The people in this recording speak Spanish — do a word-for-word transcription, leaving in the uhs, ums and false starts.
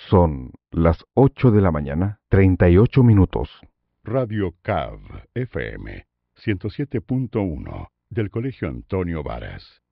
Son las ocho de la mañana, treinta y ocho minutos. Radio C A V F M ciento siete punto uno del Colegio Antonio Varas.